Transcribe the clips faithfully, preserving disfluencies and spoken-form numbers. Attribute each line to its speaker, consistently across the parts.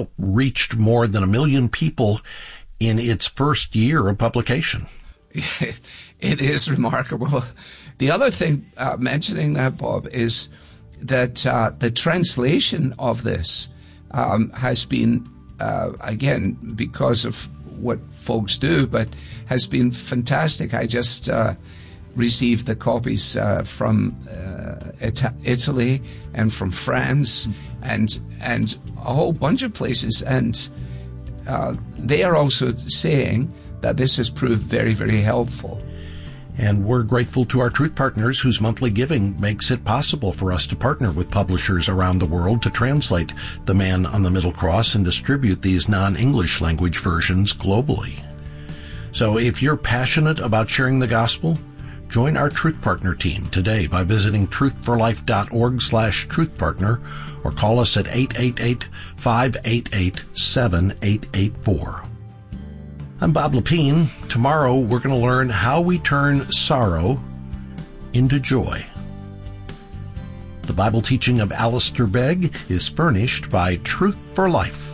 Speaker 1: now reached more than a million people in its first year of publication.
Speaker 2: It is remarkable. The other thing, uh, mentioning that, Bob, is that uh, the translation of this um, has been, uh, again, because of what folks do, but has been fantastic. I just uh, received the copies uh, from uh, It- Italy and from France and and a whole bunch of places, and uh, they are also saying that this has proved very, very helpful.
Speaker 1: And we're grateful to our Truth Partners whose monthly giving makes it possible for us to partner with publishers around the world to translate The Man on the Middle Cross and distribute these non-English language versions globally. So if you're passionate about sharing the gospel, join our Truth Partner team today by visiting truthforlife.org slash truthpartner or call us at eight eight eight, five eight eight, seven eight eight four. I'm Bob Lepine. Tomorrow we're going to learn how we turn sorrow into joy. The Bible teaching of Alistair Begg is furnished by Truth for Life,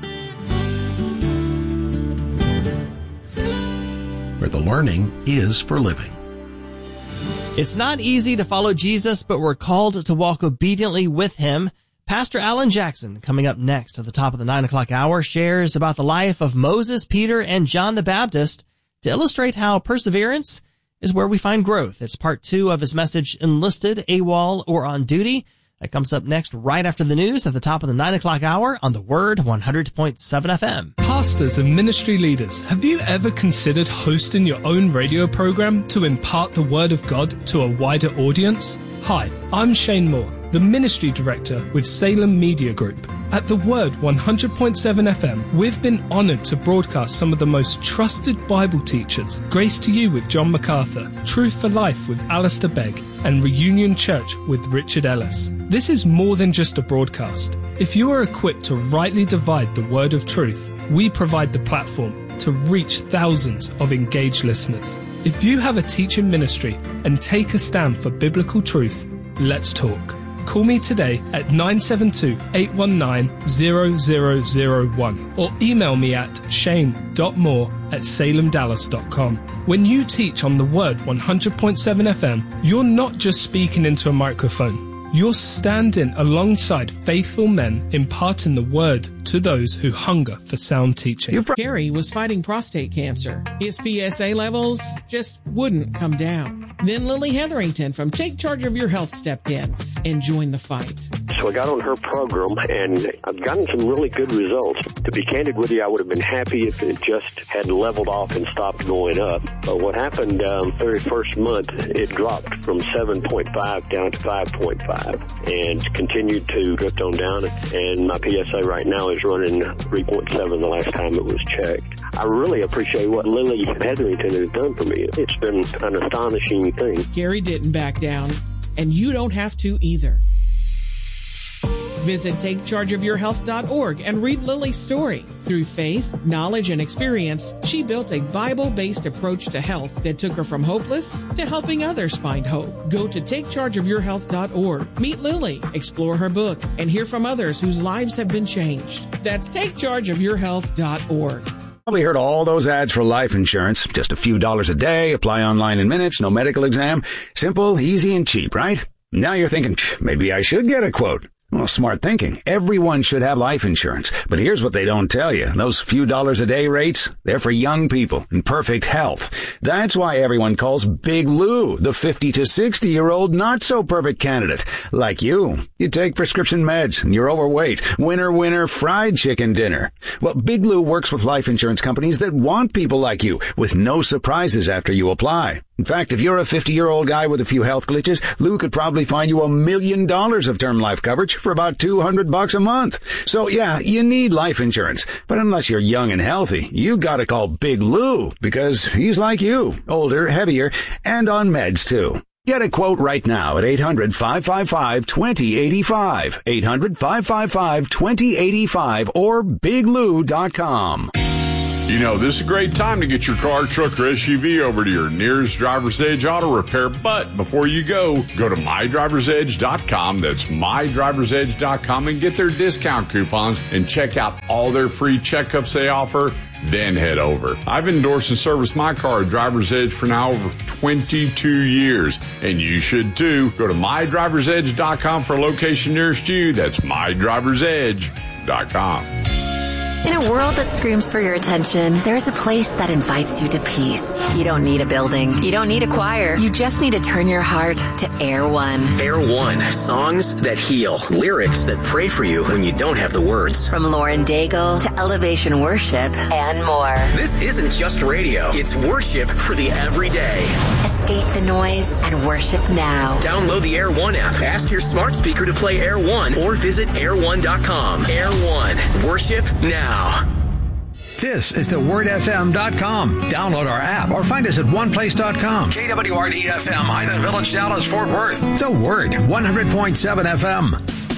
Speaker 1: where the learning is for living.
Speaker 3: It's not easy to follow Jesus, but we're called to walk obediently with him. Pastor Alan Jackson, coming up next at the top of the nine o'clock hour, shares about the life of Moses, Peter, and John the Baptist to illustrate how perseverance is where we find growth. It's part two of his message, Enlisted, AWOL, or On Duty. That comes up next right after the news at the top of the nine o'clock hour on the Word one hundred point seven F M.
Speaker 4: Pastors and ministry leaders, have you ever considered hosting your own radio program to impart the Word of God to a wider audience? Hi, I'm Shane Moore, the Ministry Director with Salem Media Group. At the Word one hundred point seven F M, we've been honored to broadcast some of the most trusted Bible teachers, Grace to You with John MacArthur, Truth for Life with Alistair Begg, and Reunion Church with Richard Ellis. This is more than just a broadcast. If you are equipped to rightly divide the word of truth, we provide the platform to reach thousands of engaged listeners. If you have a teaching ministry and take a stand for biblical truth, let's talk. Call me today at nine seven two, eight one nine, zero zero zero one or email me at shane dot moore at salem dallas dot com. When you teach on the Word one hundred point seven F M, you're not just speaking into a microphone. You're standing alongside faithful men imparting the Word to those who hunger for sound teaching.
Speaker 5: Gary was fighting prostate cancer. His P S A levels just wouldn't come down. Then Lily Hetherington from Take Charge of Your Health stepped in and joined the fight.
Speaker 6: So I got on her program, and I've gotten some really good results. To be candid with you, I would have been happy if it just had leveled off and stopped going up. But what happened um, very first month, it dropped from seven point five down to five point five and continued to drift on down. And my P S A right now is running three point seven the last time it was checked. I really appreciate what Lily Hetherington has done for me. It's been an astonishing thing.
Speaker 5: Gary didn't back down, and you don't have to either. Visit take charge of your health dot org and read Lily's story. Through faith, knowledge, and experience, she built a Bible-based approach to health that took her from hopeless to helping others find hope. Go to take charge of your health dot org, meet Lily, explore her book, and hear from others whose lives have been changed. That's take charge of your health dot org.
Speaker 7: Probably heard all those ads for life insurance. Just a few dollars a day, apply online in minutes, no medical exam. Simple, easy, and cheap, right? Now you're thinking, maybe I should get a quote. Well, smart thinking. Everyone should have life insurance. But here's what they don't tell you. Those few dollars a day rates, they're for young people in perfect health. That's why everyone calls Big Lou the fifty to sixty year old not so perfect candidate. Like you. You take prescription meds and you're overweight. Winner, winner, fried chicken dinner. Well, Big Lou works with life insurance companies that want people like you with no surprises after you apply. In fact, if you're a fifty-year-old guy with a few health glitches, Lou could probably find you a million dollars of term life coverage for about two hundred bucks a month. So yeah, you need life insurance. But unless you're young and healthy, you gotta call Big Lou because he's like you, older, heavier, and on meds too. Get a quote right now at eight hundred, five five five, two zero eight five, eight hundred, five five five, two zero eight five, or big lou dot com.
Speaker 8: You know, this is a great time to get your car, truck, or S U V over to your nearest Driver's Edge auto repair. But before you go, go to my drivers edge dot com. That's my drivers edge dot com and get their discount coupons and check out all their free checkups they offer. Then head over. I've endorsed and serviced my car at Driver's Edge for now over twenty-two years, and you should too. Go to my drivers edge dot com for a location nearest you. That's my drivers edge dot com.
Speaker 9: In a world that screams for your attention, there's a place that invites you to peace. You don't need a building. You don't need a choir. You just need to turn your heart to Air One.
Speaker 10: Air One. Songs that heal. Lyrics that pray for you when you don't have the words.
Speaker 9: From Lauren Daigle to Elevation Worship and more.
Speaker 10: This isn't just radio. It's worship for the everyday.
Speaker 9: Escape the noise and worship now.
Speaker 10: Download the Air One app. Ask your smart speaker to play Air One or visit air one dot com. Air One. Worship now.
Speaker 11: This is the word f m dot com. Download our app or find us at one place dot com. K W R D F M, Highland Village, Dallas, Fort Worth. The Word, one hundred point seven F M.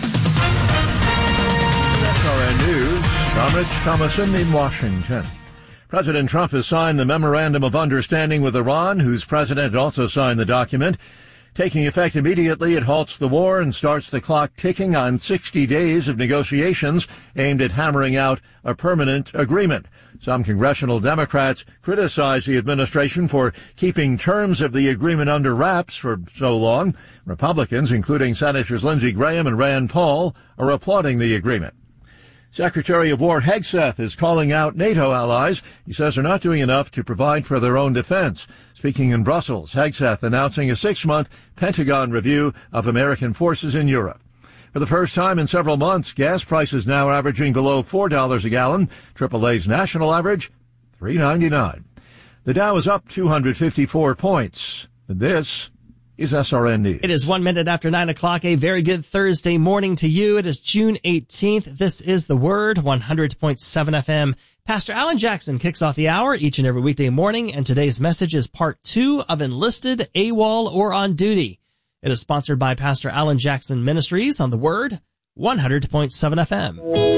Speaker 12: That's our news. I'm Rich Thomason in Washington. President Trump has signed the Memorandum of Understanding with Iran, whose president also signed the document. Taking effect immediately, it halts the war and starts the clock ticking on sixty days of negotiations aimed at hammering out a permanent agreement. Some congressional Democrats criticize the administration for keeping terms of the agreement under wraps for so long. Republicans, including Senators Lindsey Graham and Rand Paul, are applauding the agreement. Secretary of War Hegseth is calling out NATO allies. He says they're not doing enough to provide for their own defense. Speaking in Brussels, Hegseth announcing a six-month Pentagon review of American forces in Europe. For the first time in several months, gas prices now averaging below four dollars a gallon. triple A's national average, three ninety-nine. The Dow is up two hundred fifty-four points. And this is S R N News.
Speaker 3: It is one minute after nine o'clock. A very good Thursday morning to you. It is June eighteenth. This is The Word, one hundred point seven F M. Pastor Alan Jackson kicks off the hour each and every weekday morning, and today's message is part two of Enlisted, AWOL, or On Duty. It is sponsored by Pastor Alan Jackson Ministries on The Word, one hundred point seven F M.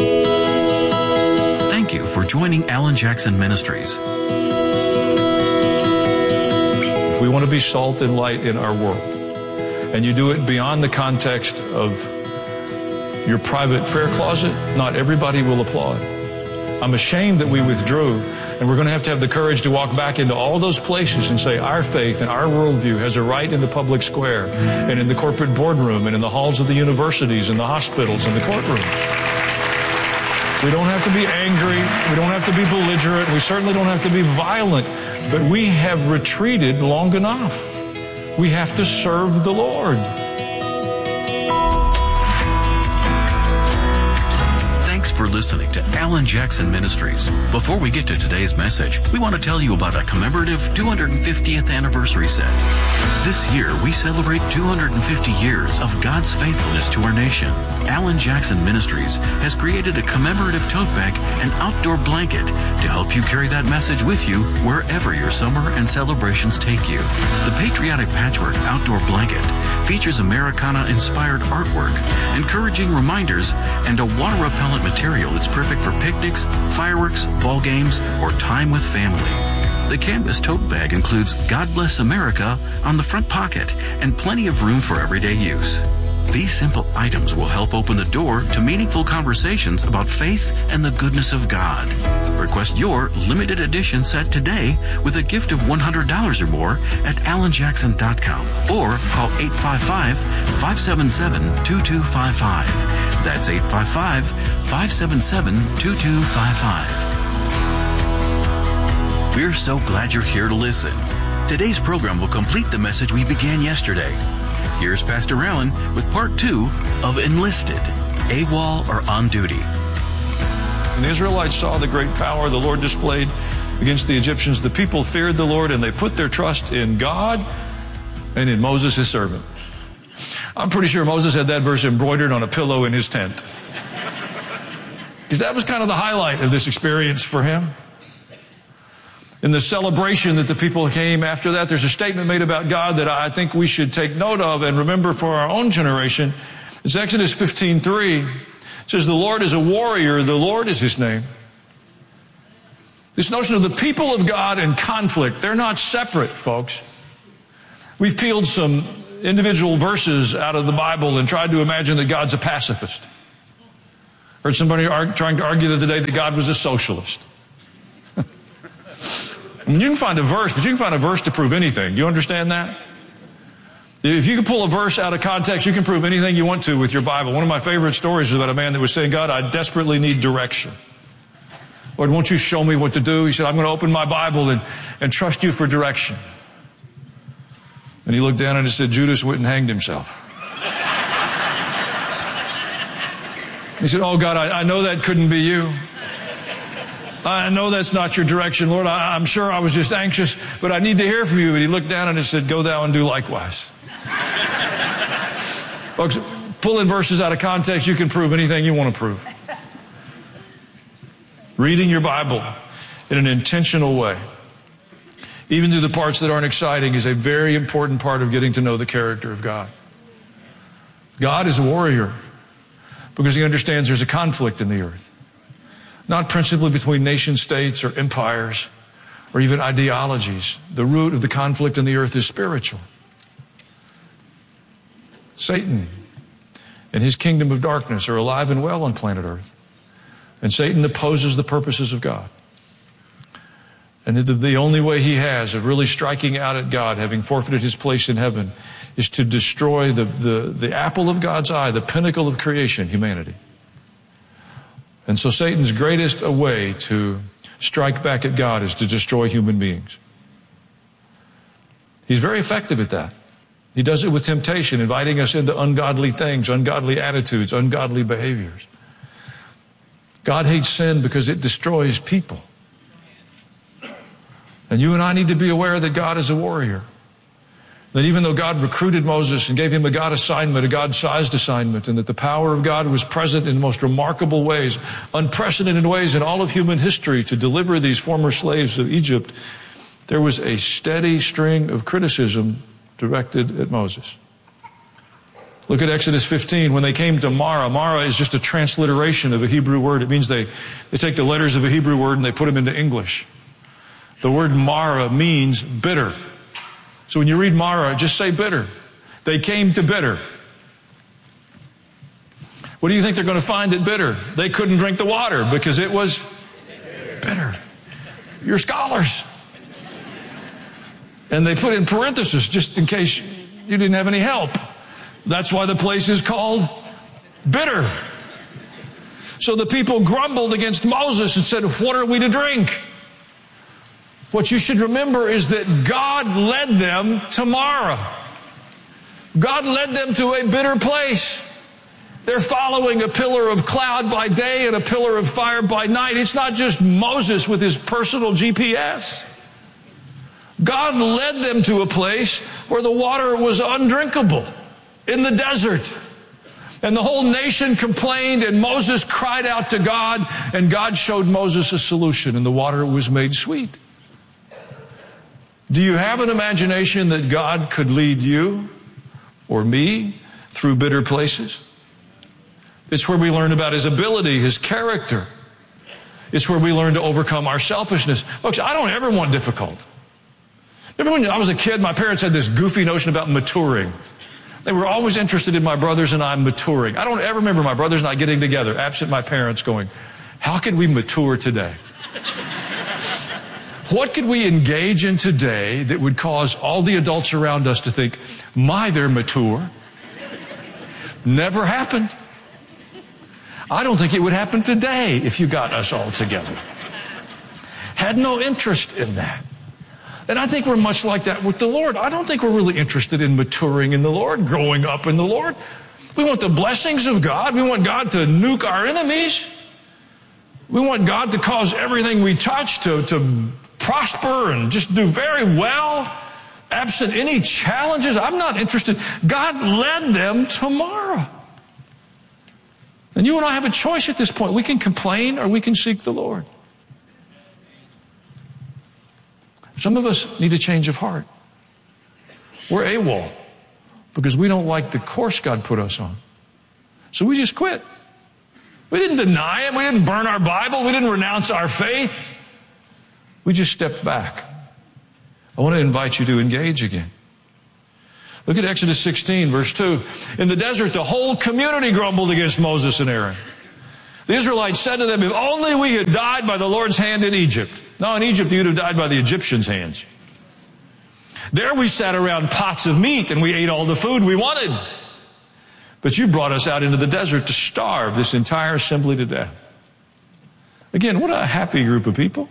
Speaker 13: Thank you for joining Alan Jackson Ministries.
Speaker 14: If we want to be salt and light in our world, and you do it beyond the context of your private prayer closet, not everybody will applaud. I'm ashamed that we withdrew, and we're going to have to have the courage to walk back into all those places and say our faith and our worldview has a right in the public square and in the corporate boardroom and in the halls of the universities and the hospitals and the courtrooms. We don't have to be angry. We don't have to be belligerent. We certainly don't have to be violent. But we have retreated long enough. We have to serve the Lord.
Speaker 13: Thanks for listening to Alan Jackson Ministries. Before we get to today's message, we want to tell you about a commemorative two hundred fiftieth anniversary set. This year, we celebrate two hundred fifty years of God's faithfulness to our nation. Alan Jackson Ministries has created a commemorative tote bag and outdoor blanket to help you carry that message with you wherever your summer and celebrations take you. The Patriotic Patchwork Outdoor Blanket features Americana-inspired artwork, encouraging reminders, and a water-repellent material that's perfect for picnics, fireworks, ball games, or time with family. The canvas tote bag includes God Bless America on the front pocket and plenty of room for everyday use. These simple items will help open the door to meaningful conversations about faith and the goodness of God. Request your limited edition set today with a gift of one hundred dollars or more at alan jackson dot com or call eight five five, five seven seven, two two five five. That's eight five five, five seven seven, two two five five. We're so glad you're here to listen. Today's program will complete the message we began yesterday. Here's Pastor Alan with part two of Enlisted, AWOL, or On Duty.
Speaker 14: When the Israelites saw the great power the Lord displayed against the Egyptians, the people feared the Lord and they put their trust in God and in Moses, his servant. I'm pretty sure Moses had that verse embroidered on a pillow in his tent. Because that was kind of the highlight of this experience for him. In the celebration that the people came after that, there's a statement made about God that I think we should take note of and remember for our own generation. It's Exodus fifteen three. It says, the Lord is a warrior, the Lord is his name. This notion of the people of God and conflict, they're not separate, folks. We've peeled some individual verses out of the Bible and tried to imagine that God's a pacifist. Heard somebody argue, trying to argue the other day that God was a socialist. I mean, you can find a verse, but you can find a verse to prove anything. You understand that? If you can pull a verse out of context, you can prove anything you want to with your Bible. One of my favorite stories is about a man that was saying, God, I desperately need direction. Lord, won't you show me what to do? He said, I'm going to open my Bible and, and trust you for direction. And he looked down and he said, Judas went and hanged himself. He said, oh God, I, I know that couldn't be you. I know that's not your direction, Lord. I, I'm sure I was just anxious, but I need to hear from you. And he looked down and he said, go thou and do likewise. Folks, pulling verses out of context, you can prove anything you want to prove. Reading your Bible in an intentional way, even through the parts that aren't exciting, is a very important part of getting to know the character of God. God is a warrior because he understands there's a conflict in the earth. Not principally between nation states or empires or even ideologies. The root of the conflict in the earth is spiritual. Satan and his kingdom of darkness are alive and well on planet Earth. And Satan opposes the purposes of God. And the, the only way he has of really striking out at God, having forfeited his place in heaven, is to destroy the, the, the apple of God's eye, the pinnacle of creation, humanity. And so Satan's greatest way to strike back at God is to destroy human beings. He's very effective at that. He does it with temptation, inviting us into ungodly things, ungodly attitudes, ungodly behaviors. God hates sin because it destroys people. And you and I need to be aware that God is a warrior. That even though God recruited Moses and gave him a God assignment, a God-sized assignment, and that the power of God was present in the most remarkable ways, unprecedented ways in all of human history to deliver these former slaves of Egypt, there was a steady string of criticism directed at Moses. Look at Exodus fifteen. When they came to Marah, Marah is just a transliteration of a Hebrew word. It means they, they take the letters of a Hebrew word and they put them into English. The word Marah means bitter. So when you read Marah, just say bitter. They came to bitter. What do you think they're going to find at bitter? They couldn't drink the water because it was bitter. You're scholars. And they put in parentheses just in case you didn't have any help. That's why the place is called bitter. So the people grumbled against Moses and said, what are we to drink? What you should remember is that God led them to Marah. God led them to a bitter place. They're following a pillar of cloud by day and a pillar of fire by night. It's not just Moses with his personal G P S. God led them to a place where the water was undrinkable, in the desert. And the whole nation complained, and Moses cried out to God, and God showed Moses a solution, and the water was made sweet. Do you have an imagination that God could lead you or me through bitter places? It's where we learn about his ability, his character. It's where we learn to overcome our selfishness. Folks, I don't ever want difficult. Remember when I was a kid, my parents had this goofy notion about maturing. They were always interested in my brothers and I maturing. I don't ever remember my brothers and I getting together, absent my parents going, how could we mature today? What could we engage in today that would cause all the adults around us to think, my, they're mature? Never happened. I don't think it would happen today if you got us all together. Had no interest in that. And I think we're much like that with the Lord. I don't think we're really interested in maturing in the Lord, growing up in the Lord. We want the blessings of God. We want God to nuke our enemies. We want God to cause everything we touch to, to prosper and just do very well, absent any challenges. I'm not interested. God led them to Marah. And you and I have a choice at this point. We can complain or we can seek the Lord. Some of us need a change of heart. We're AWOL because we don't like the course God put us on. So we just quit. We didn't deny it. We didn't burn our Bible. We didn't renounce our faith. We just stepped back. I want to invite you to engage again. Look at Exodus sixteen, verse two. In the desert, the whole community grumbled against Moses and Aaron. The Israelites said to them, if only we had died by the Lord's hand in Egypt. No, in Egypt you'd have died by the Egyptians' hands. There we sat around pots of meat and we ate all the food we wanted. But you brought us out into the desert to starve this entire assembly to death. Again, what a happy group of people.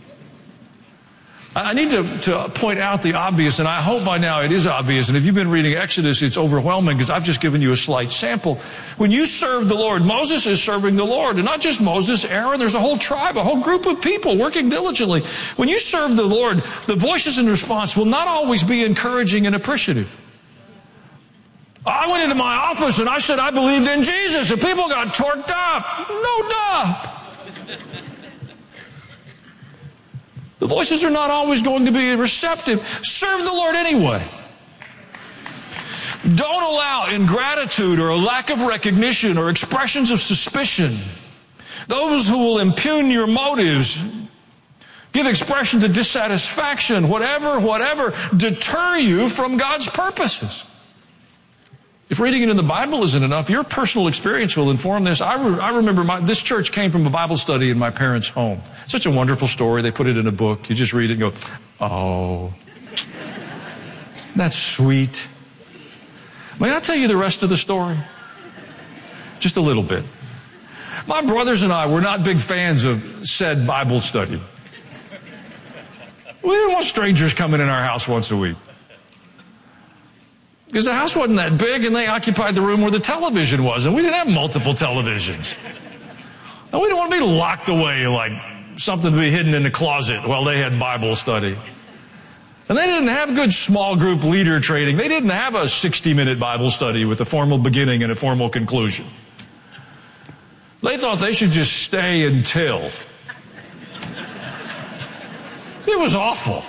Speaker 14: I need to, to point out the obvious, and I hope by now it is obvious. And if you've been reading Exodus, it's overwhelming because I've just given you a slight sample. When you serve the Lord, Moses is serving the Lord. And not just Moses, Aaron, there's a whole tribe, a whole group of people working diligently. When you serve the Lord, the voices in response will not always be encouraging and appreciative. I went into my office and I said I believed in Jesus, and people got torqued up. No duh. The voices are not always going to be receptive. Serve the Lord anyway. Don't allow ingratitude or a lack of recognition or expressions of suspicion, those who will impugn your motives, give expression to dissatisfaction, whatever, whatever, deter you from God's purposes. If reading it in the Bible isn't enough, your personal experience will inform this. I, re- I remember my, this church came from a Bible study in my parents' home. Such a wonderful story. They put it in a book. You just read it and go, oh, that's sweet. May I tell you the rest of the story? Just a little bit. My brothers and I were not big fans of said Bible study. We didn't want strangers coming in our house once a week. Because the house wasn't that big and they occupied the room where the television was. And we didn't have multiple televisions. And we didn't want to be locked away like something to be hidden in the closet while they had Bible study. And they didn't have good small group leader training. They didn't have a sixty-minute Bible study with a formal beginning and a formal conclusion. They thought they should just stay until. It was awful.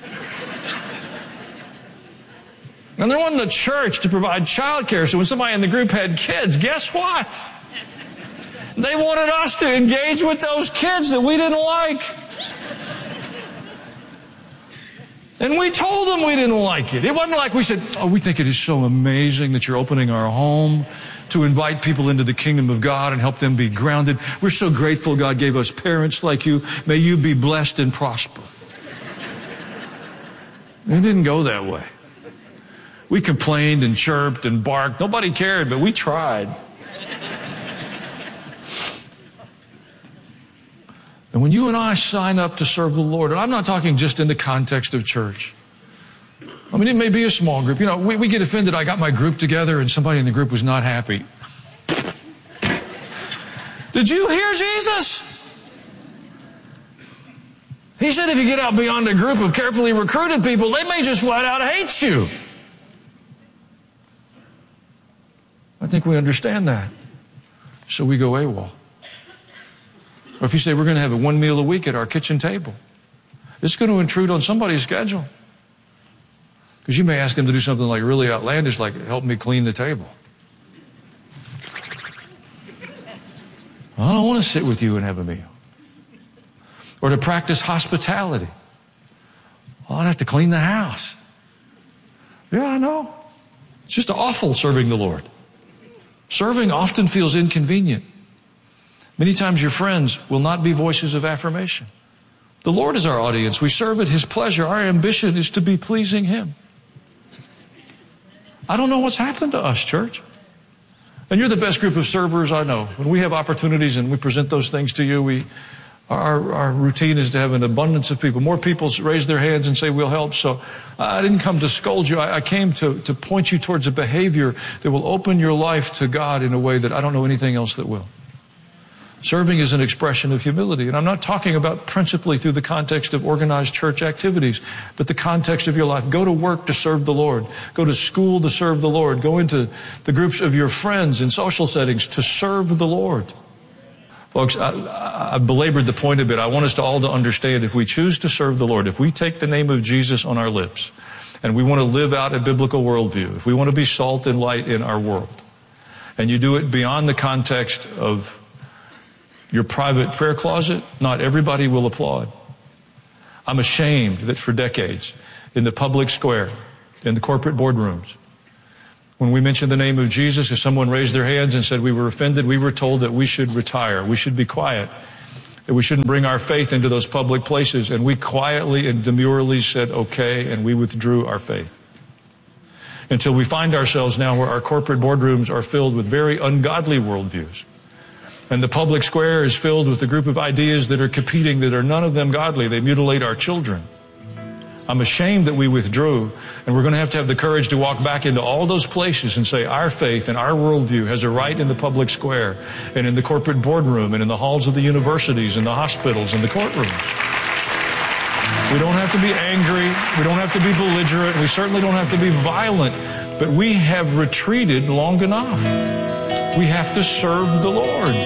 Speaker 14: And there wasn't a church to provide childcare, so when somebody in the group had kids, guess what? They wanted us to engage with those kids that we didn't like. And we told them we didn't like it. It wasn't like we said, oh, we think it is so amazing that you're opening our home to invite people into the kingdom of God and help them be grounded. We're so grateful God gave us parents like you. May you be blessed and prosper. It didn't go that way. We complained and chirped and barked. Nobody cared, but we tried. And when you and I sign up to serve the Lord, and I'm not talking just in the context of church. I mean, it may be a small group. You know, we, we get offended. I got my group together and somebody in the group was not happy. Did you hear Jesus? He said if you get out beyond a group of carefully recruited people, they may just flat out hate you. I think we understand that. So we go AWOL. Or if you say we're going to have a one meal a week at our kitchen table, it's going to intrude on somebody's schedule. Because you may ask them to do something like really outlandish, like help me clean the table. I don't want to sit with you and have a meal. Or to practice hospitality. Well, I'd have to clean the house. Yeah, I know. It's just awful serving the Lord. Serving often feels inconvenient. Many times your friends will not be voices of affirmation. The Lord is our audience. We serve at His pleasure. Our ambition is to be pleasing Him. I don't know what's happened to us, church. And you're the best group of servers I know. When we have opportunities and we present those things to you, we, our, our routine is to have an abundance of people. More people raise their hands and say, we'll help. So I didn't come to scold you. I, I came to, to point you towards a behavior that will open your life to God in a way that I don't know anything else that will. Serving is an expression of humility. And I'm not talking about principally through the context of organized church activities, but the context of your life. Go to work to serve the Lord. Go to school to serve the Lord. Go into the groups of your friends in social settings to serve the Lord. Folks, I, I belabored the point a bit. I want us to all to understand if we choose to serve the Lord, if we take the name of Jesus on our lips, and we want to live out a biblical worldview, if we want to be salt and light in our world, and you do it beyond the context of your private prayer closet, not everybody will applaud. I'm ashamed that for decades, in the public square, in the corporate boardrooms, when we mentioned the name of Jesus, if someone raised their hands and said we were offended, we were told that we should retire, we should be quiet, that we shouldn't bring our faith into those public places. And we quietly and demurely said, okay, and we withdrew our faith. Until we find ourselves now where our corporate boardrooms are filled with very ungodly worldviews. And the public square is filled with a group of ideas that are competing, that are none of them godly. They mutilate our children. I'm ashamed that we withdrew, and we're going to have to have the courage to walk back into all those places and say our faith and our worldview has a right in the public square and in the corporate boardroom and in the halls of the universities and the hospitals and the courtrooms. We don't have to be angry. We don't have to be belligerent. We certainly don't have to be violent, but we have retreated long enough. We have to serve the Lord.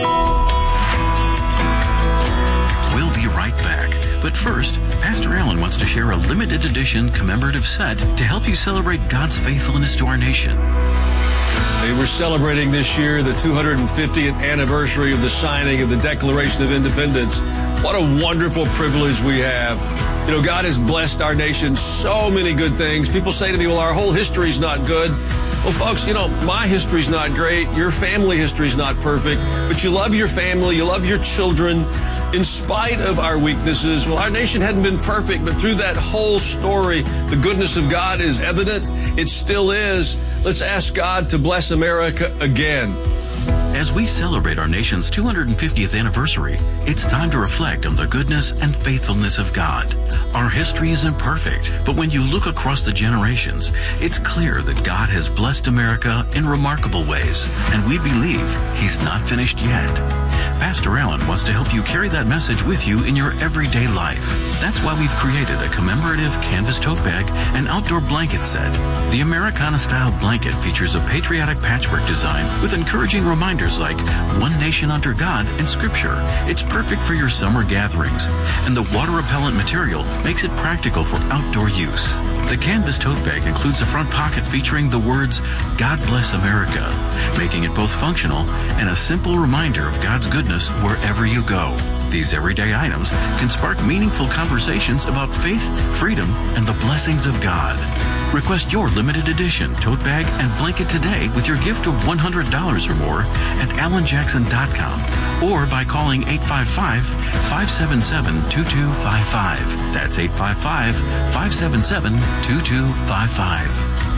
Speaker 13: We'll be right back. But first, Pastor Allen wants to share a limited edition commemorative set to help you celebrate God's faithfulness to our nation.
Speaker 15: Hey, we're celebrating this year the two hundred fiftieth anniversary of the signing of the Declaration of Independence. What a wonderful privilege we have. You know, God has blessed our nation so many good things. People say to me, well, our whole history's not good. Well, folks, you know, my history's not great. Your family history's not perfect. But you love your family. You love your children. In spite of our weaknesses, well, our nation hadn't been perfect, but through that whole story, the goodness of God is evident. It still is. Let's ask God to bless America again.
Speaker 13: As we celebrate our nation's two hundred fiftieth anniversary, it's time to reflect on the goodness and faithfulness of God. Our history isn't perfect, but when you look across the generations, it's clear that God has blessed America in remarkable ways, and we believe He's not finished yet. Pastor Allen wants to help you carry that message with you in your everyday life. That's why we've created a commemorative canvas tote bag and outdoor blanket set. The Americana-style blanket features a patriotic patchwork design with encouraging reminders like one nation under God and Scripture. It's perfect for your summer gatherings, and the water-repellent material makes it practical for outdoor use. The canvas tote bag includes a front pocket featuring the words, God Bless America, making it both functional and a simple reminder of God's goodness wherever you go. These everyday items can spark meaningful conversations about faith, freedom, and the blessings of God. Request your limited edition tote bag and blanket today with your gift of one hundred dollars or more at alan jackson dot com or by calling eight five five, five seven seven, two two five five. That's eight five five, five seven seven, two two five five.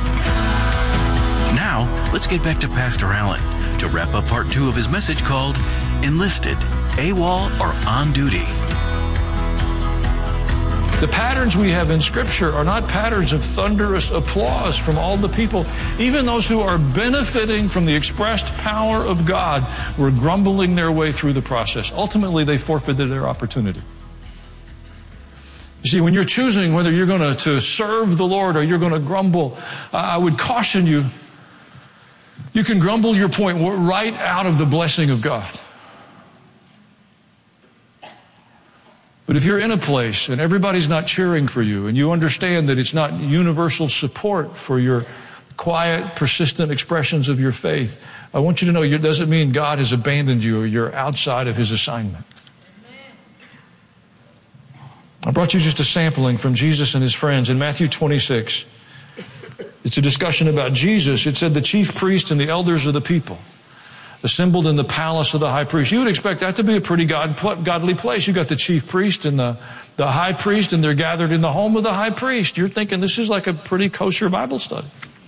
Speaker 13: Now, let's get back to Pastor Allen to wrap up part two of his message called Enlisted, AWOL, or On Duty.
Speaker 14: The patterns we have in Scripture are not patterns of thunderous applause from all the people. Even those who are benefiting from the expressed power of God were grumbling their way through the process. Ultimately, they forfeited their opportunity. You see, when you're choosing whether you're going to, to serve the Lord or you're going to grumble, uh, I would caution you, you can grumble your point right out of the blessing of God. But if you're in a place and everybody's not cheering for you and you understand that it's not universal support for your quiet, persistent expressions of your faith, I want you to know it doesn't mean God has abandoned you or you're outside of His assignment. I brought you just a sampling from Jesus and His friends in Matthew twenty-six. It's a discussion about Jesus. It said the chief priest and the elders of the people assembled in the palace of the high priest. You would expect that to be a pretty God, godly place. You've got the chief priest and the, the high priest, and they're gathered in the home of the high priest. You're thinking this is like a pretty kosher Bible study.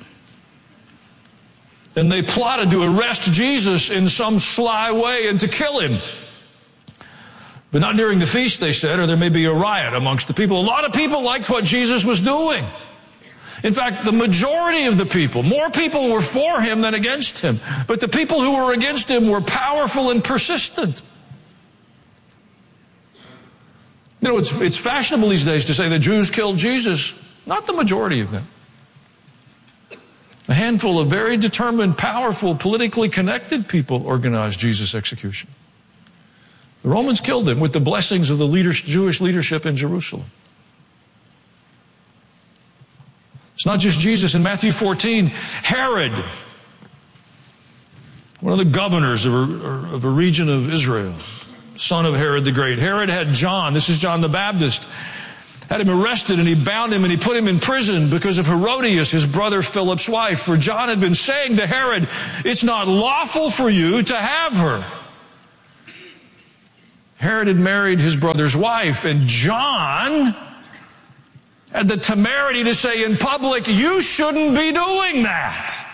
Speaker 14: And they plotted to arrest Jesus in some sly way and to kill Him. But not during the feast, they said, or there may be a riot amongst the people. A lot of people liked what Jesus was doing. In fact, the majority of the people, more people were for Him than against Him. But the people who were against Him were powerful and persistent. You know, it's, it's fashionable these days to say the Jews killed Jesus. Not the majority of them. A handful of very determined, powerful, politically connected people organized Jesus' execution. The Romans killed Him with the blessings of the leaders, Jewish leadership in Jerusalem. It's not just Jesus. In Matthew fourteen, Herod, one of the governors of a, of a region of Israel, son of Herod the Great. Herod had John, this is John the Baptist, had him arrested, and he bound him and he put him in prison because of Herodias, his brother Philip's wife. For John had been saying to Herod, it's not lawful for you to have her. Herod had married his brother's wife, and John had the temerity to say in public, you shouldn't be doing that.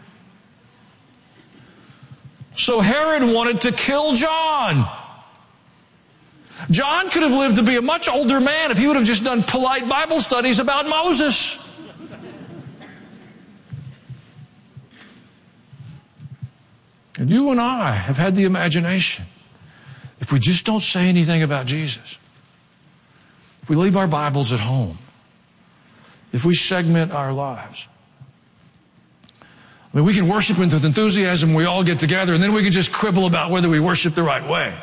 Speaker 14: So Herod wanted to kill John. John could have lived to be a much older man if he would have just done polite Bible studies about Moses. And you and I have had the imagination, if we just don't say anything about Jesus, if we leave our Bibles at home, if we segment our lives, I mean, we can worship with enthusiasm, we all get together, and then we can just quibble about whether we worship the right way.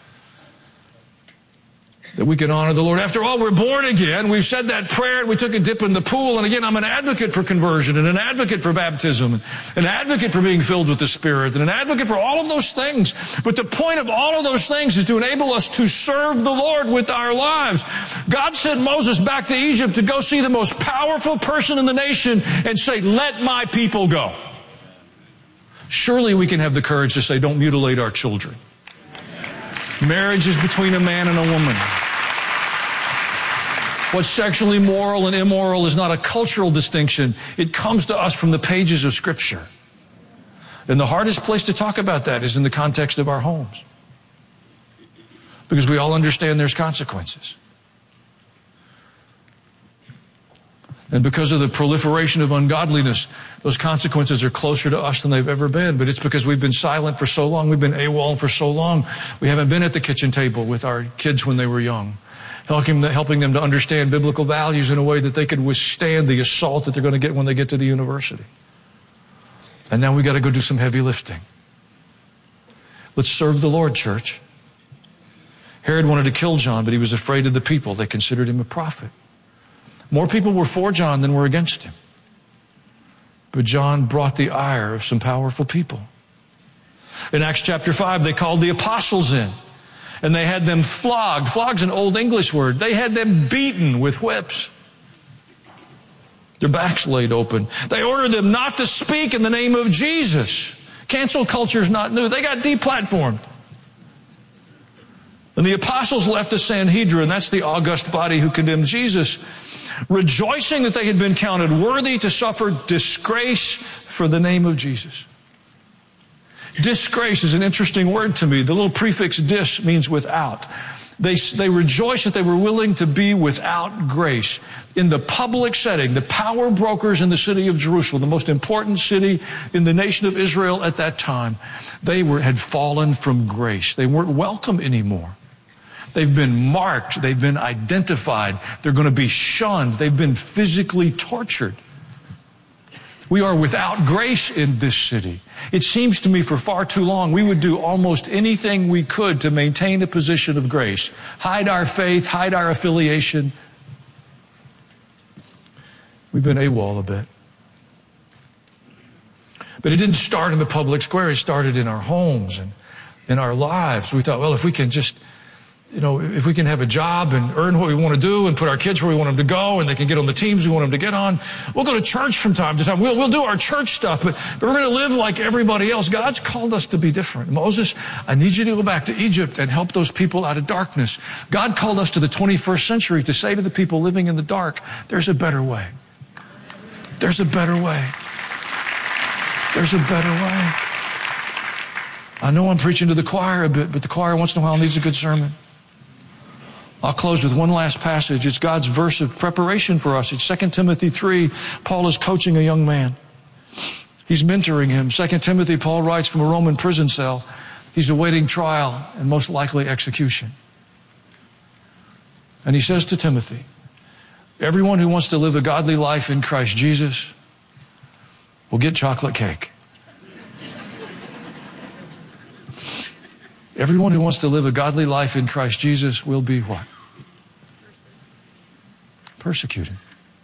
Speaker 14: That we can honor the Lord. After all, we're born again. We've said that prayer, and we took a dip in the pool. And again, I'm an advocate for conversion, and an advocate for baptism, and an advocate for being filled with the Spirit, and an advocate for all of those things. But the point of all of those things is to enable us to serve the Lord with our lives. God sent Moses back to Egypt to go see the most powerful person in the nation and say, let my people go. Surely we can have the courage to say, don't mutilate our children. Marriage is between a man and a woman. What's sexually moral and immoral is not a cultural distinction. It comes to us from the pages of Scripture. And the hardest place to talk about that is in the context of our homes. Because we all understand there's consequences. And because of the proliferation of ungodliness, those consequences are closer to us than they've ever been. But it's because we've been silent for so long. We've been AWOL for so long. We haven't been at the kitchen table with our kids when they were young, helping them to understand biblical values in a way that they could withstand the assault that they're going to get when they get to the university. And now we've got to go do some heavy lifting. Let's serve the Lord, church. Herod wanted to kill John, but he was afraid of the people. They considered him a prophet. More people were for John than were against him. But John brought the ire of some powerful people. In Acts chapter five, they called the apostles in, and they had them flogged. Flogged's an old English word. They had them beaten with whips. Their backs laid open. They ordered them not to speak in the name of Jesus. Cancel culture is not new. They got deplatformed. And the apostles left the Sanhedrin, that's the august body who condemned Jesus, rejoicing that they had been counted worthy to suffer disgrace for the name of Jesus. Disgrace is an interesting word to me. The little prefix dis means without. They, they rejoiced that they were willing to be without grace. In the public setting, the power brokers in the city of Jerusalem, the most important city in the nation of Israel at that time, they were, had fallen from grace. They weren't welcome anymore. They've been marked. They've been identified. They're going to be shunned. They've been physically tortured. We are without grace in this city. It seems to me for far too long we would do almost anything we could to maintain a position of grace. Hide our faith, hide our affiliation. We've been AWOL a bit. But it didn't start in the public square. It started in our homes and in our lives. We thought, well, if we can just, you know, if we can have a job and earn what we want to do and put our kids where we want them to go and they can get on the teams we want them to get on, we'll go to church from time to time. We'll, we'll do our church stuff, but, but we're going to live like everybody else. God's called us to be different. Moses, I need you to go back to Egypt and help those people out of darkness. God called us to the twenty-first century to say to the people living in the dark, there's a better way. There's a better way. There's a better way. I know I'm preaching to the choir a bit, but the choir once in a while needs a good sermon. I'll close with one last passage. It's God's verse of preparation for us. It's Second Timothy three. Paul is coaching a young man. He's mentoring him. Second Timothy, Paul writes from a Roman prison cell. He's awaiting trial and most likely execution. And he says to Timothy, everyone who wants to live a godly life in Christ Jesus will get chocolate cake. Everyone who wants to live a godly life in Christ Jesus will be what? Persecuted.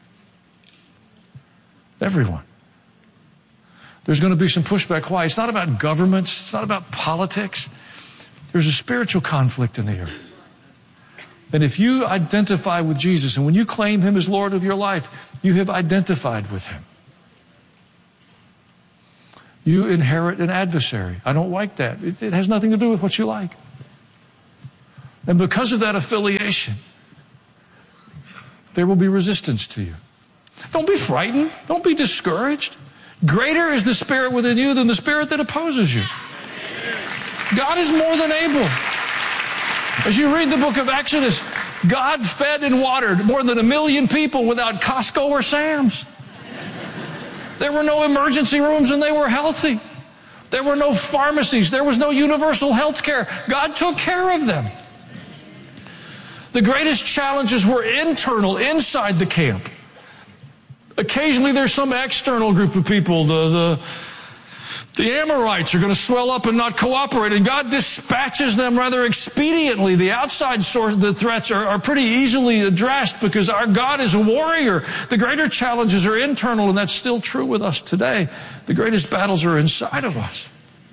Speaker 14: Everyone. There's going to be some pushback. Why? It's not about governments. It's not about politics. There's a spiritual conflict in the earth. And if you identify with Jesus, and when you claim him as Lord of your life, you have identified with him. You inherit an adversary. I don't like that. It, it has nothing to do with what you like. And because of that affiliation, there will be resistance to you. Don't be frightened. Don't be discouraged. Greater is the spirit within you than the spirit that opposes you. God is more than able. As you read the book of Exodus, God fed and watered more than a million people without Costco or Sam's. There were no emergency rooms and they were healthy. There were no pharmacies. There was no universal health care. God took care of them. The greatest challenges were internal, inside the camp. Occasionally there's some external group of people. The, the, the Amorites are going to swell up and not cooperate, and God dispatches them rather expediently. The outside source, the threats are, are pretty easily addressed because our God is a warrior. The greater challenges are internal, and that's still true with us today. The greatest battles are inside of us.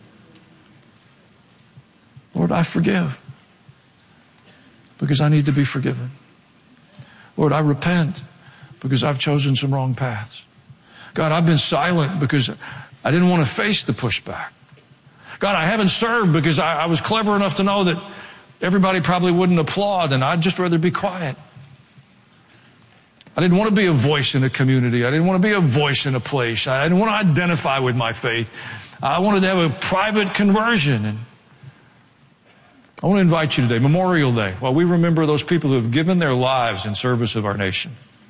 Speaker 14: Lord, I forgive because I need to be forgiven. Lord, I repent because I've chosen some wrong paths. God, I've been silent because I didn't want to face the pushback. God, I haven't served because I, I was clever enough to know that everybody probably wouldn't applaud, and I'd just rather be quiet. I didn't want to be a voice in a community. I didn't want to be a voice in a place. I didn't want to identify with my faith. I wanted to have a private conversion. And I want to invite you today, Memorial Day, while we remember those people who have given their lives in service of our nation,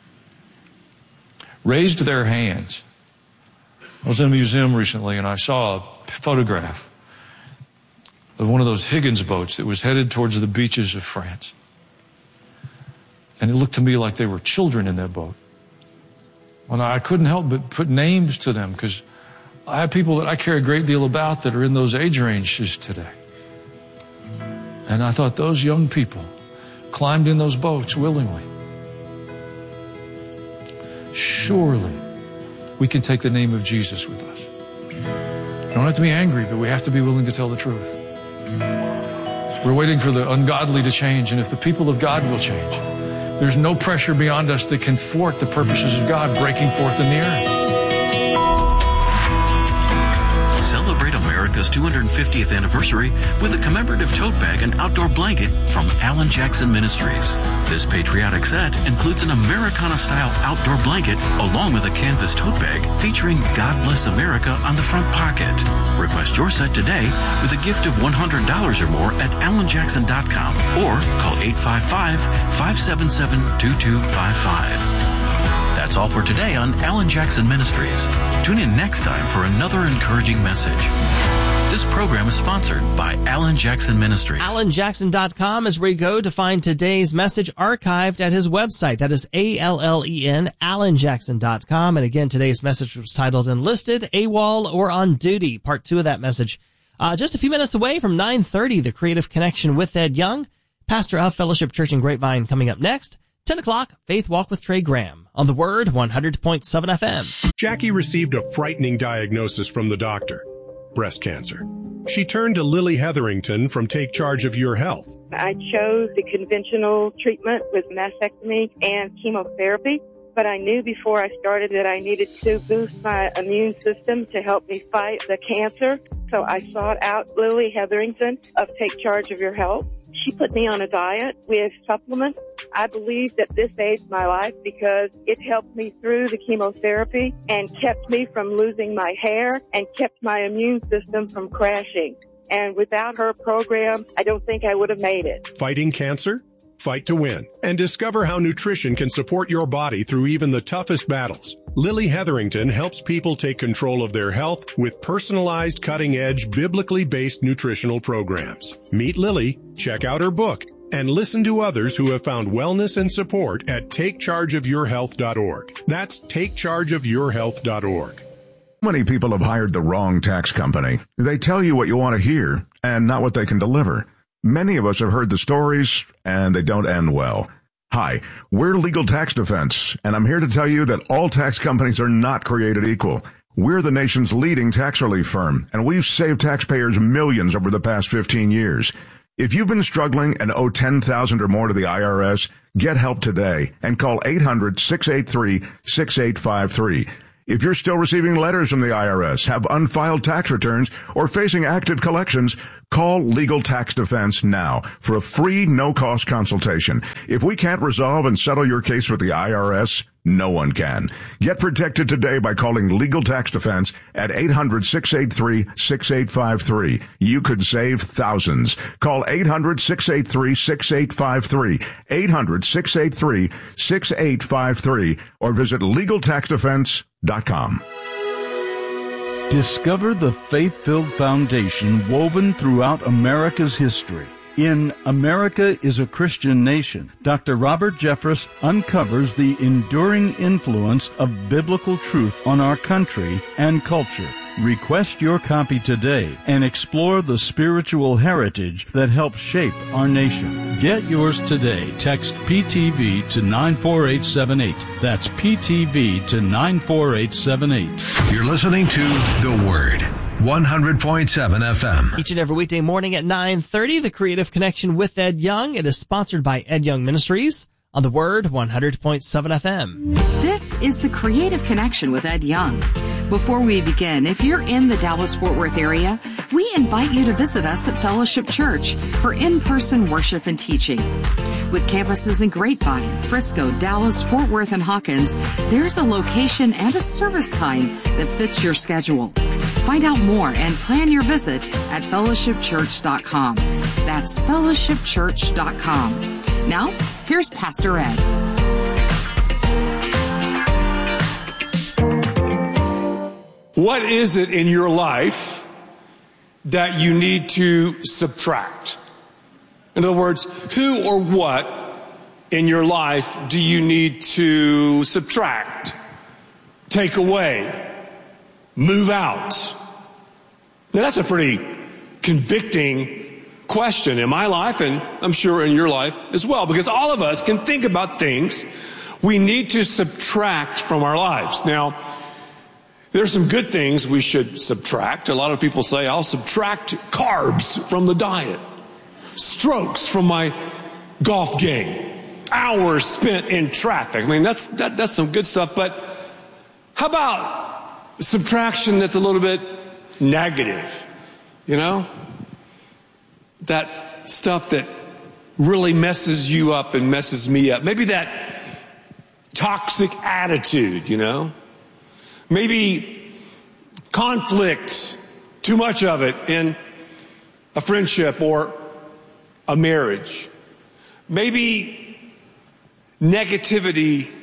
Speaker 14: raised their hands. I was in a museum recently and I saw a photograph of one of those Higgins boats that was headed towards the beaches of France. And it looked to me like they were children in that boat. And I couldn't help but put names to them because I have people that I care a great deal about that are in those age ranges today. And I thought those young people climbed in those boats willingly. Surely we can take the name of Jesus with us. We don't have to be angry, but we have to be willing to tell the truth. We're waiting for the ungodly to change, and if the people of God will change, there's no pressure beyond us that can thwart the purposes of God breaking forth in the earth.
Speaker 13: Celebrate America's two hundred fiftieth anniversary with a commemorative tote bag and outdoor blanket from Alan Jackson Ministries. This patriotic set includes an Americana-style outdoor blanket along with a canvas tote bag featuring God Bless America on the front pocket. Request your set today with a gift of one hundred dollars or more at alan jackson dot com or call eight five five, five seven seven, two two five five. That's all for today on Alan Jackson Ministries. Tune in next time for another encouraging message. This program is sponsored by Alan Jackson Ministries.
Speaker 3: alan jackson dot com is where you go to find today's message archived at his website. That is A L L E N, alan jackson dot com. And again, today's message was titled Enlisted, AWOL, or On Duty, part two of that message. Uh, just a few minutes away from nine thirty, The Creative Connection with Ed Young, pastor of Fellowship Church in Grapevine, coming up next. ten o'clock, Faith Walk with Trey Graham on The Word, one hundred point seven F M.
Speaker 16: Jackie received a frightening diagnosis from the doctor, breast cancer. She turned to Lily Hetherington from Take Charge of Your Health.
Speaker 17: I chose the conventional treatment with mastectomy and chemotherapy, but I knew before I started that I needed to boost my immune system to help me fight the cancer. So I sought out Lily Hetherington of Take Charge of Your Health. She put me on a diet with supplements. I believe that this saved my life because it helped me through the chemotherapy and kept me from losing my hair and kept my immune system from crashing. And without her program, I don't think I would have made it.
Speaker 16: Fighting cancer? Fight to win. And discover how nutrition can support your body through even the toughest battles. Lily Hetherington helps people take control of their health with personalized, cutting-edge, biblically based nutritional programs. Meet Lily, check out her book, and listen to others who have found wellness and support at take charge of your health dot org. That's take charge of your health dot org.
Speaker 18: Many people have hired the wrong tax company. They tell you what you want to hear and not what they can deliver. Many of us have heard the stories, and they don't end well. Hi, we're Legal Tax Defense, and I'm here to tell you that all tax companies are not created equal. We're the nation's leading tax relief firm, and we've saved taxpayers millions over the past fifteen years. If you've been struggling and owe ten thousand dollars or more to the I R S, get help today and call eight hundred, six eight three, six eight five three. If you're still receiving letters from the I R S, have unfiled tax returns, or facing active collections, call Legal Tax Defense now for a free, no-cost consultation. If we can't resolve and settle your case with the I R S, no one can. Get protected today by calling Legal Tax Defense at eight hundred, six eight three, six eight five three. You could save thousands. Call eight hundred, six eight three, six eight five three, eight hundred, six eight three, six eight five three, or visit legal tax defense dot com.
Speaker 19: Discover the faith-filled foundation woven throughout America's history. In America is a Christian Nation, Doctor Robert Jeffress uncovers the enduring influence of biblical truth on our country and culture. Request your copy today and explore the spiritual heritage that helps shape our nation. Get yours today. Text P T V to nine four eight seven eight. That's P T V to nine four eight seven eight.
Speaker 11: You're listening to The Word. one hundred point seven F M.
Speaker 3: Each and every weekday morning at nine thirty, The Creative Connection with Ed Young. It is sponsored by Ed Young Ministries on The Word, one hundred point seven F M.
Speaker 20: This is The Creative Connection with Ed Young. Before we begin, if you're in the Dallas-Fort Worth area, we invite you to visit us at Fellowship Church for in-person worship and teaching. With campuses in Grapevine, Frisco, Dallas, Fort Worth, and Hawkins, there's a location and a service time that fits your schedule. Find out more and plan your visit at fellowship church dot com. That's fellowship church dot com. Now, here's Pastor Ed.
Speaker 21: What is it in your life that you need to subtract? In other words, who or what in your life do you need to subtract, take away, move out? Now, that's a pretty convicting question in my life, and I'm sure in your life as well, because all of us can think about things we need to subtract from our lives. Now, there's some good things we should subtract. A lot of people say, I'll subtract carbs from the diet, strokes from my golf game, hours spent in traffic. I mean, that's that, that's some good stuff. But how about subtraction that's a little bit negative? You know, that stuff that really messes you up and messes me up. Maybe that toxic attitude, you know. Maybe conflict, too much of it in a friendship or a marriage. Maybe negativity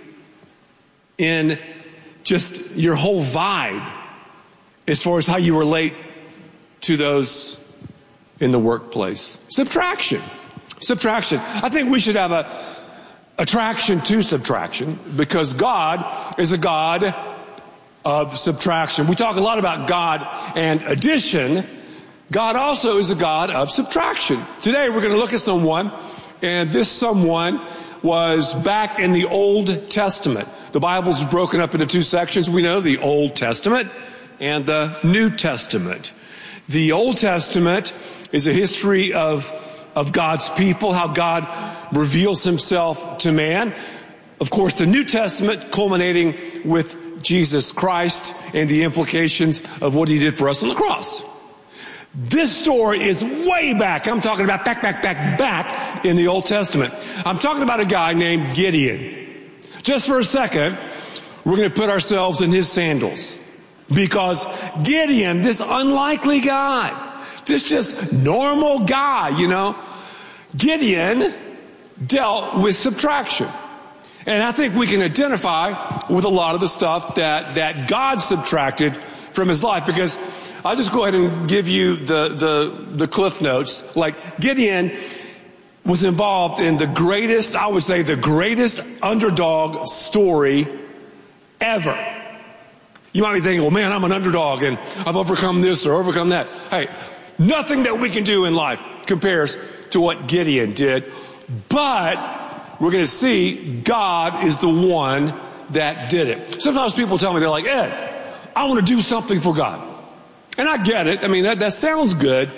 Speaker 21: in just your whole vibe as far as how you relate to those in the workplace. Subtraction. Subtraction. I think we should have a attraction to subtraction because God is a God of subtraction. We talk a lot about God and addition. God also is a God of subtraction. Today we're going to look at someone, and this someone was back in the Old Testament. The Bible's broken up into two sections. We know the Old Testament and the New Testament. The Old Testament is a history of, of God's people, how God reveals himself to man. Of course, the New Testament culminating with Jesus Christ and the implications of what he did for us on the cross. This story is way back. I'm talking about back, back, back, back in the Old Testament. I'm talking about a guy named Gideon. Just for a second, we're going to put ourselves in his sandals. Because Gideon, this unlikely guy, this just normal guy, you know, Gideon dealt with subtraction. And I think we can identify with a lot of the stuff that, that God subtracted from his life. Because I'll just go ahead and give you the, the, the cliff notes. Like Gideon was involved in the greatest, I would say the greatest underdog story ever. You might be thinking, well, man, I'm an underdog and I've overcome this or overcome that. Hey, nothing that we can do in life compares to what Gideon did. But we're going to see God is the one that did it. Sometimes people tell me, they're like, Ed, I want to do something for God. And I get it. I mean, that, that sounds good.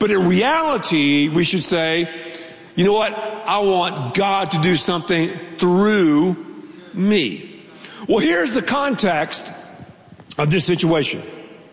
Speaker 21: But in reality, we should say, you know what? I want God to do something through me. Well, here's the context of this situation.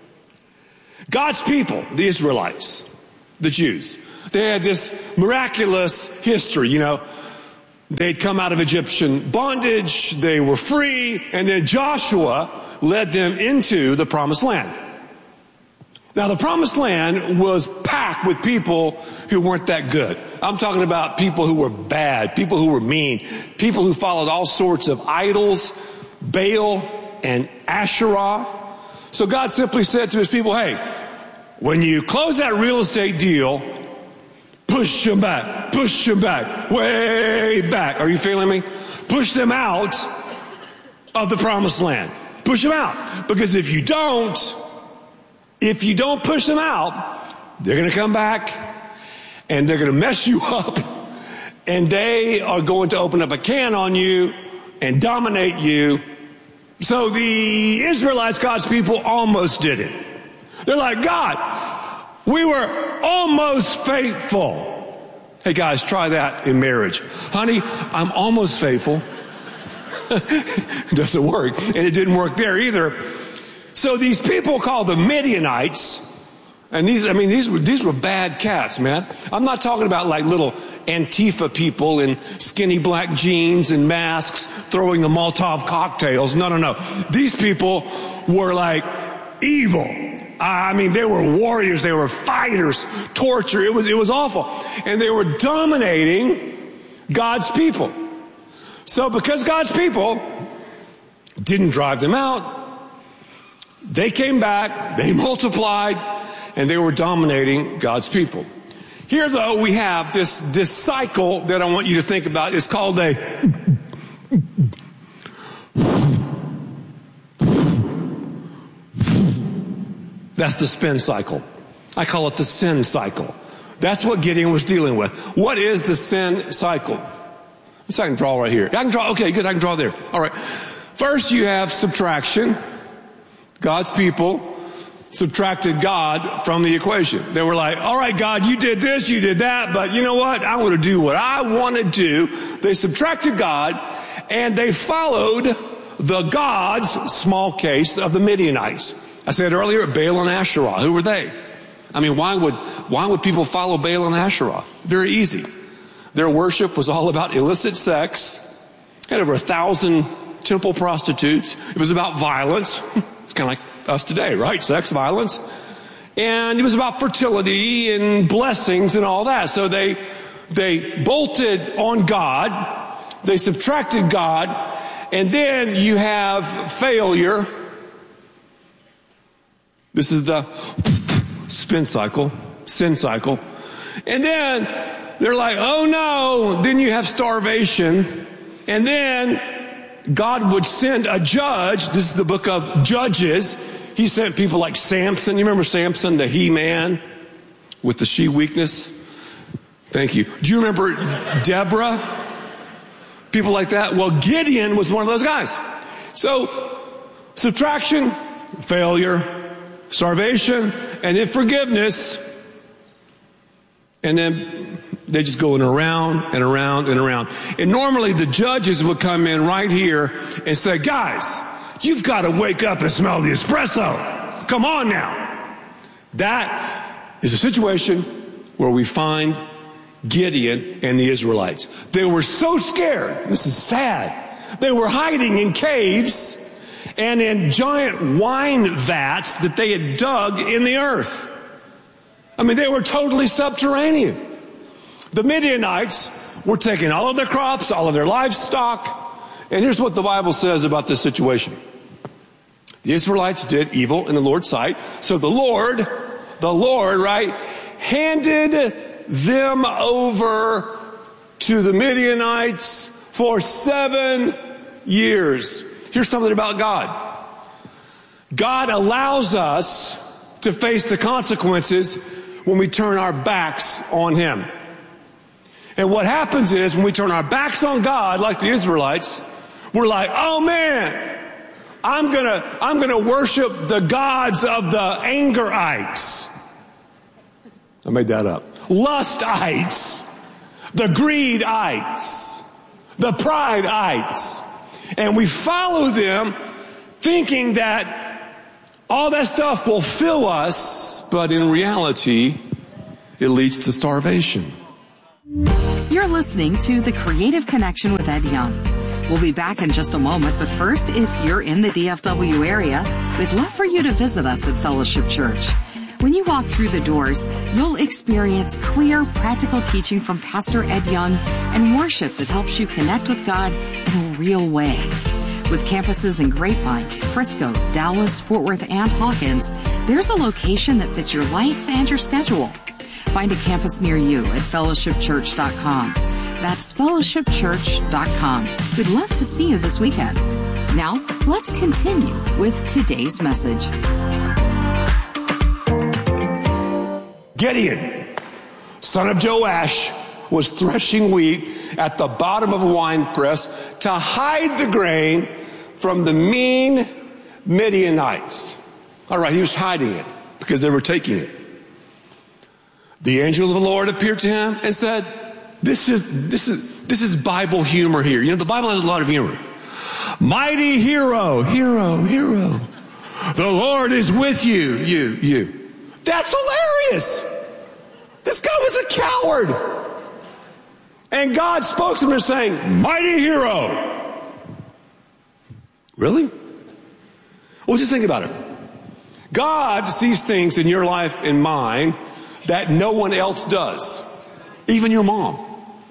Speaker 21: God's people, the Israelites, the Jews, they had this miraculous history, you know. They'd come out of Egyptian bondage, they were free, and then Joshua led them into the promised land. Now, the promised land was packed with people who weren't that good. I'm talking about people who were bad, people who were mean, people who followed all sorts of idols, Baal and Asherah. So God simply said to his people, hey, when you close that real estate deal, push them back, push them back, way back. Are you feeling me? Push them out of the promised land. Push them out. Because if you don't, if you don't push them out, they're going to come back and they're going to mess you up. And they are going to open up a can on you and dominate you. So the Israelites, God's people, almost did it. They're like, God, we were almost faithful. Hey guys, try that in marriage. Honey, I'm almost faithful. It doesn't work. And it didn't work there either. So these people called the Midianites, and these, I mean, these were, these were bad cats, man. I'm not talking about like little Antifa people in skinny black jeans and masks throwing the Molotov cocktails. No, no, no. These people were like evil. I mean, they were warriors. They were fighters, torture. It was, it was awful. And they were dominating God's people. So because God's people didn't drive them out, they came back, they multiplied, and they were dominating God's people. Here, though, we have this, this cycle that I want you to think about. It's called a that's the spin cycle. I call it the sin cycle. That's what Gideon was dealing with. What is the sin cycle? Let's I can draw right here. I can draw. Okay, good. I can draw there. All right. First, you have subtraction. God's people subtracted God from the equation. They were like, all right, God, you did this, you did that, but you know what? I want to do what I want to do. They subtracted God, and they followed the gods, small case, of the Midianites. I said earlier, Baal and Asherah. Who were they? I mean, why would, why would people follow Baal and Asherah? Very easy. Their worship was all about illicit sex. They had over a thousand temple prostitutes. It was about violence. It's kind of like us today, right? Sex, violence. And it was about fertility and blessings and all that. So they, they bolted on God. They subtracted God. And then you have failure. This is the spin cycle, sin cycle. And then they're like, oh no. Then you have starvation. And then God would send a judge. This is the book of Judges. He sent people like Samson. You remember Samson, the he-man with the she weakness? Thank you. Do you remember Deborah? People like that. Well, Gideon was one of those guys. So subtraction, failure, starvation, and then forgiveness. And then they just going around and around and around. And normally the judges would come in right here and say, guys, you've got to wake up and smell the espresso. Come on now. That is a situation where we find Gideon and the Israelites. They were so scared. This is sad. They were hiding in caves and in giant wine vats that they had dug in the earth. I mean, they were totally subterranean. The Midianites were taking all of their crops, all of their livestock. And here's what the Bible says about this situation. The Israelites did evil in the Lord's sight. So the Lord, the Lord, right, handed them over to the Midianites for seven years. Here's something about God. God allows us to face the consequences when we turn our backs on Him. And what happens is when we turn our backs on God, like the Israelites, we're like, oh man, I'm gonna, I'm gonna worship the gods of the Angerites. I made that up. Lustites, the greedites, the prideites. And we follow them thinking that all that stuff will fill us, but in reality, it leads to starvation.
Speaker 20: You're listening to The Creative Connection with Ed Young. We'll be back in just a moment, but first, if you're in the D F W area, we'd love for you to visit us at Fellowship Church. When you walk through the doors, you'll experience clear, practical teaching from Pastor Ed Young and worship that helps you connect with God in a real way. With campuses in Grapevine, Frisco, Dallas, Fort Worth, and Hawkins, there's a location that fits your life and your schedule. Find a campus near you at fellowship church dot com. That's fellowship church dot com. We'd love to see you this weekend. Now, let's continue with today's message.
Speaker 21: Gideon, son of Joash, was threshing wheat at the bottom of a wine press to hide the grain from the mean Midianites. All right, he was hiding it because they were taking it. The angel of the Lord appeared to him and said, this is, this is, this is Bible humor here. You know, the Bible has a lot of humor. Mighty hero, hero, hero. The Lord is with you, you, you. That's hilarious. This guy was a coward. And God spoke to him saying, mighty hero. Really? Well, just think about it. God sees things in your life and mine that no one else does. Even your mom.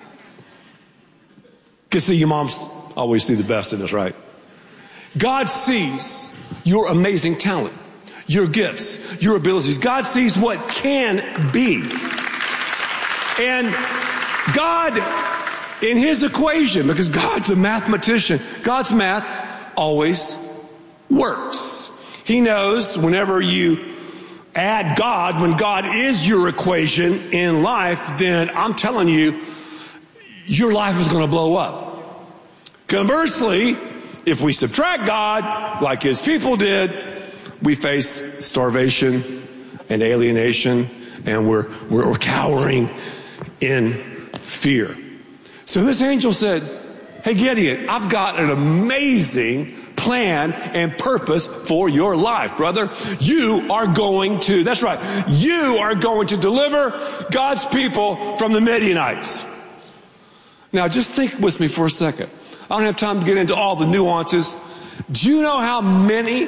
Speaker 21: Because see, your moms always see the best in us, right? God sees your amazing talent, your gifts, your abilities. God sees what can be. And God, in his equation, because God's a mathematician, God's math always works. He knows whenever you add God, when God is your equation in life, then I'm telling you, your life is going to blow up. Conversely, if we subtract God, like his people did, we face starvation and alienation, and we're, we're, we're cowering in fear. So this angel said, hey Gideon, I've got an amazing plan and purpose for your life, brother. You are going to, that's right, you are going to deliver God's people from the Midianites. Now just think with me for a second. I don't have time to get into all the nuances. Do you know how many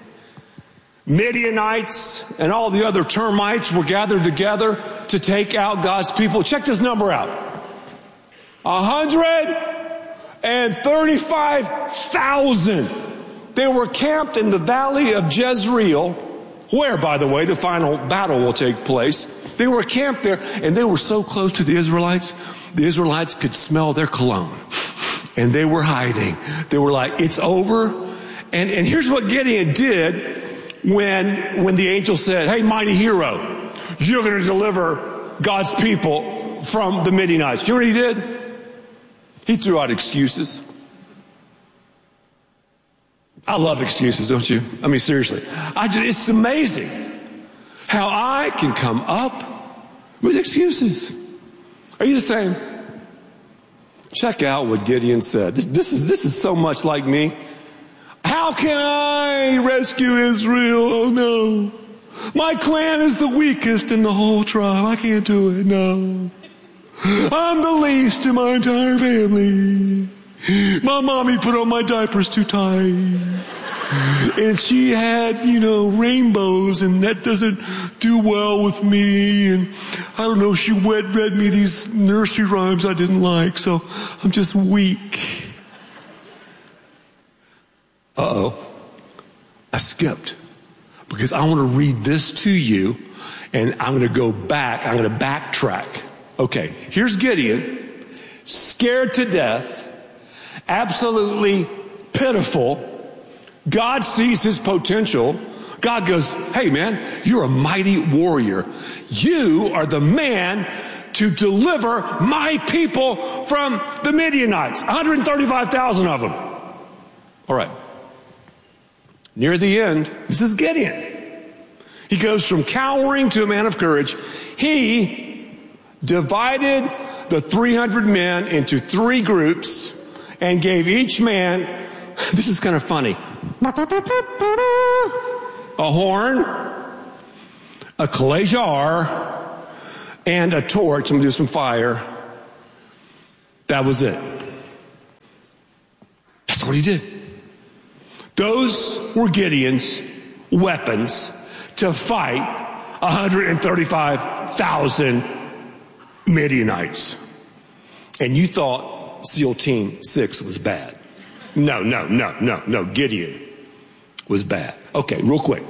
Speaker 21: Midianites and all the other termites were gathered together to take out God's people? Check this number out. one hundred thirty-five thousand. They were camped in the valley of Jezreel, where, by the way, the final battle will take place. They were camped there, and they were so close to the Israelites, the Israelites could smell their cologne. And they were hiding. They were like, it's over. And, and here's what Gideon did when, when the angel said, hey, mighty hero, you're going to deliver God's people from the Midianites. You know what he did? He threw out excuses. I love excuses, don't you? I mean, seriously. I just, it's amazing how I can come up with excuses. Are you the same? Check out what Gideon said. This is, this is so much like me. How can I rescue Israel? Oh no. My clan is the weakest in the whole tribe. I can't do it, no. I'm the least in my entire family. My mommy put on my diapers too tight. And she had, you know, rainbows, and that doesn't do well with me. And I don't know, she wet read me these nursery rhymes I didn't like, so I'm just weak. Uh-oh. I skipped. Because I want to read this to you, and I'm going to go back. I'm going to backtrack. Okay, here's Gideon, scared to death, absolutely pitiful. God sees his potential. God goes, hey man, you're a mighty warrior. You are the man to deliver my people from the Midianites. one hundred thirty-five thousand of them. All right. Near the end, this is Gideon. He goes from cowering to a man of courage. He divided the three hundred men into three groups and gave each man, this is kind of funny, a horn, a clay jar, and a torch. I'm going to do some fire. That was it. That's what he did. Those were Gideon's weapons to fight one hundred thirty-five thousand Midianites. And you thought SEAL Team six was bad. No, no, no, no, no. Gideon was bad. Okay, real quick.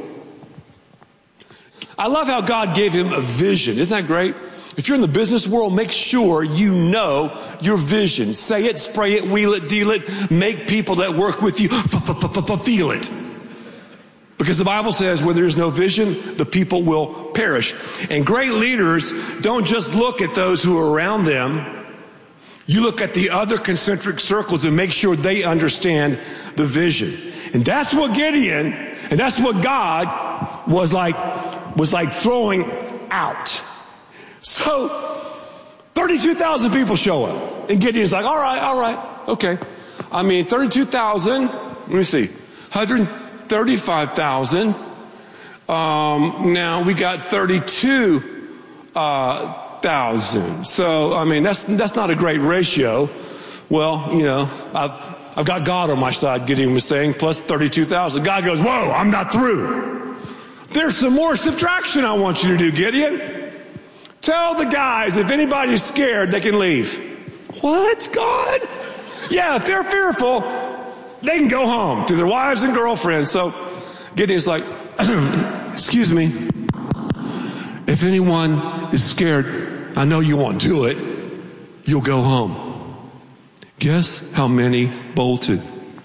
Speaker 21: I love how God gave him a vision. Isn't that great? If you're in the business world, make sure you know your vision. Say it, spray it, wheel it, deal it. Make people that work with you feel it. Because the Bible says where there's no vision, the people will perish. And great leaders don't just look at those who are around them. You look at the other concentric circles and make sure they understand the vision. And that's what Gideon, and that's what God was like, was like throwing out. So, thirty-two thousand people show up. And Gideon's like, all right, all right, okay. I mean, thirty-two thousand, let me see, one hundred thirty-five thousand. Um, now we got thirty-two uh, thousand. So, I mean, that's that's not a great ratio. Well, you know, I've, I've got God on my side, Gideon was saying, plus thirty-two thousand. God goes, whoa, I'm not through. There's some more subtraction I want you to do, Gideon. Tell the guys, if anybody's scared, they can leave. What, God? Yeah, if they're fearful, they can go home to their wives and girlfriends. So Gideon's like, excuse me, if anyone is scared, I know you won't do it. You'll go home. Guess how many bolted?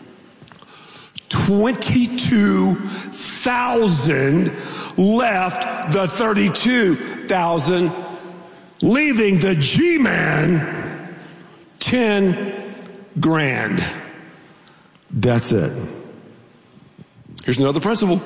Speaker 21: twenty-two thousand left the thirty-two thousand, leaving the G-Man ten grand. That's it. Here's another principle.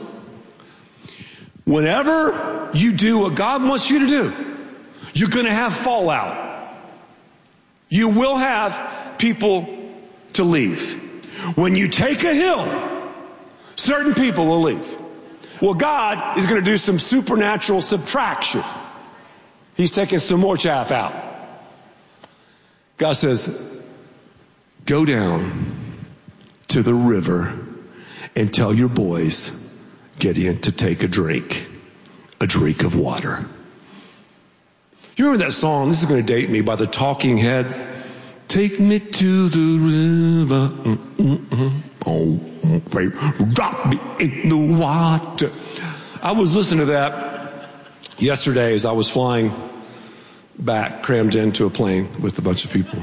Speaker 21: Whenever you do what God wants you to do, you're going to have fallout. You will have people to leave. When you take a hill, certain people will leave. Well, God is going to do some supernatural subtraction. He's taking some more chaff out. God says, go down to the river and tell your boys, Gideon, to take a drink, a drink of water. You remember that song? This is going to date me, by the Talking Heads. Take me to the river. Mm-mm-mm. Oh, baby, drop me in the water. I was listening to that yesterday as I was flying back, crammed into a plane with a bunch of people.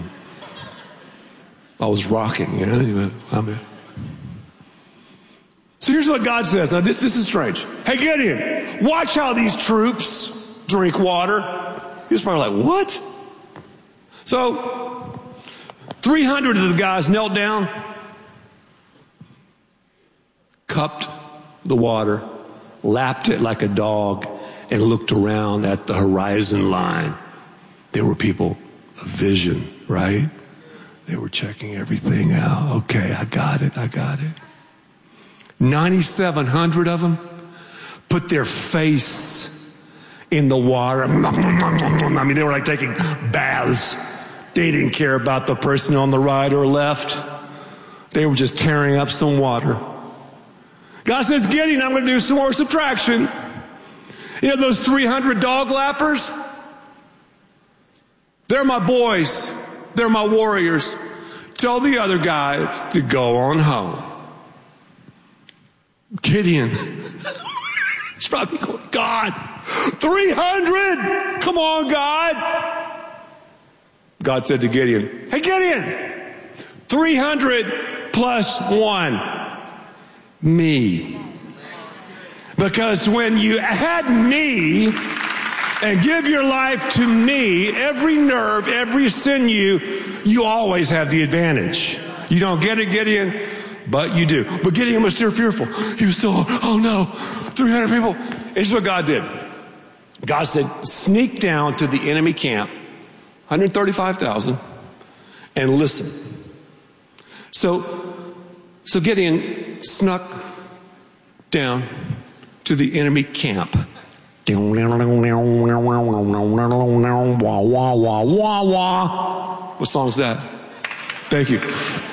Speaker 21: I was rocking, you know. I mean. So here's what God says. Now this, this is strange. Hey, Gideon, watch how these troops drink water. He was probably like, what? So three hundred of the guys knelt down, cupped the water, lapped it like a dog, and looked around at the horizon line. There were people of vision, right? They were checking everything out. Okay, I got it, I got it. ninety-seven hundred of them put their face in the water. I mean, they were like taking baths. They didn't care about the person on the right or left. They were just tearing up some water. God says, Gideon, I'm going to do some more subtraction. You know those three hundred dog lappers? They're my boys. They're my warriors. Tell the other guys to go on home. Gideon, he's probably going, God, three hundred? Come on, God. God said to Gideon, hey, Gideon, three hundred plus one, me. Because when you add me and give your life to me, every nerve, every sinew, you always have the advantage. You don't get it, Gideon, but you do. But Gideon was still fearful. He was still, oh no, three hundred people. Here's what God did. God said, sneak down to the enemy camp, one hundred thirty-five thousand, and listen. So, so Gideon snuck down to the enemy camp. What song's that? Thank you.